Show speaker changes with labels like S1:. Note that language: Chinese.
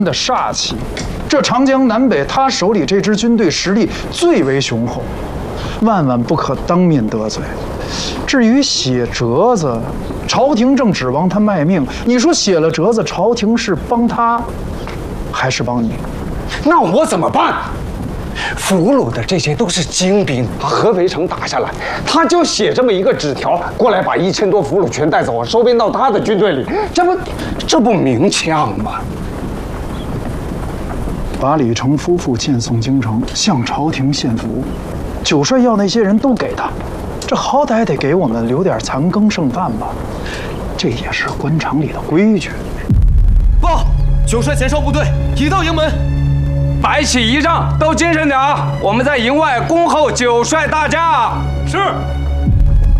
S1: 的煞气。这长江南北，他手里这支军队实力最为雄厚，万万不可当面得罪。至于写折子，朝廷正指望他卖命，你说写了折子，朝廷是帮他，还是帮你？
S2: 那我怎么办？俘虏的这些都是精兵，把合肥城打下来，他就写这么一个纸条过来，把1000多俘虏全带走，收编到他的军队里，这不明枪吗？
S1: 把李成夫妇遣送京城，向朝廷献俘。九帅要那些人都给他，这好歹得给我们留点残羹剩饭吧，这也是官场里的规矩。
S3: 报，九帅前哨部队已到营门。
S2: 摆起仪仗，都精神点啊！我们在营外恭候九帅大驾。
S3: 是。